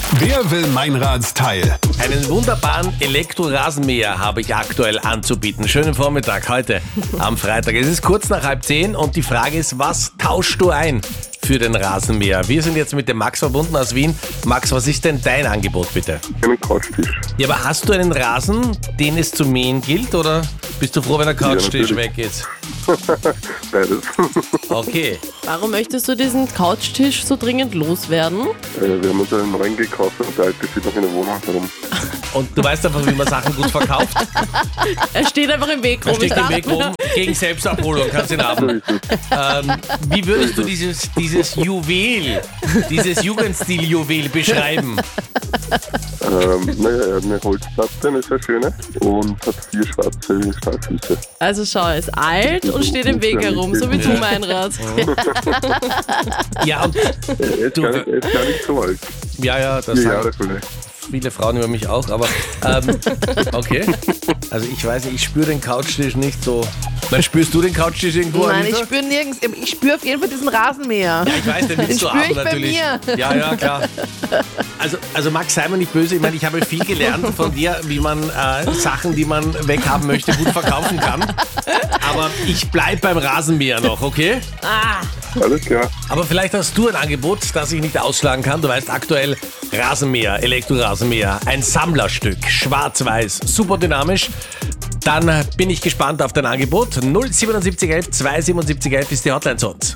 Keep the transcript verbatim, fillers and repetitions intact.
Wer will Meinrads Teil? Einen wunderbaren Elektrorasenmäher habe ich aktuell anzubieten. Schönen Vormittag heute am Freitag. Es ist kurz nach halb zehn und die Frage ist, was tauschst du ein für den Rasenmäher? Wir sind jetzt mit dem Max verbunden aus Wien. Max, was ist denn dein Angebot bitte? Einen Couchtisch. Ja, aber hast du einen Rasen, den es zu mähen gilt, oder bist du froh, wenn der Couchtisch Ja, weg ist? Beides. Okay. Warum möchtest du diesen Couchtisch so dringend loswerden? Äh, wir haben uns einen neuen gekauft und der alte steht noch in der Wohnung herum. Und du weißt einfach, wie man Sachen gut verkauft. Er steht einfach im Weg Er rum. steht ich im dachte Weg rum gegen Selbstabholung, kannst ihn haben. Ähm, wie würdest du dieses, dieses Juwel, dieses Jugendstil-Juwel beschreiben? Ähm, naja, er hat eine Holzplatte, eine sehr schöne, und hat vier schwarze Stahlfüße. Also schau, er ist alt und steht im Weg herum, so wie du, Meinrad. Ja, und Er ist, Du- gar nicht, er ist gar nicht so alt. ja, ja, das Vier sagen Jahre vielleicht. viele Frauen über mich auch, aber ähm, okay. Also ich weiß nicht, ich spüre den Couchtisch nicht so. Nein, spürst du den Couchtisch irgendwo? Nein, ich Anita? spüre nirgends. Ich spüre auf jeden Fall diesen Rasenmäher. Ja, ich weiß, den willst Den du spür haben ich bei natürlich. mir. Ja, ja, klar. Also, also Max, sei mir nicht böse. Ich meine, ich habe viel gelernt von dir, wie man äh, Sachen, die man weghaben möchte, gut verkaufen kann. Aber ich bleib beim Rasenmäher noch, okay? Alles klar. Aber vielleicht hast du ein Angebot, das ich nicht ausschlagen kann. Du weißt, aktuell Rasenmäher, Elektrorasenmäher, ein Sammlerstück, schwarz-weiß, super dynamisch. Dann bin ich gespannt auf dein Angebot. null sieben sieben eins eins zwei sieben sieben eins ist die Hotline zu uns.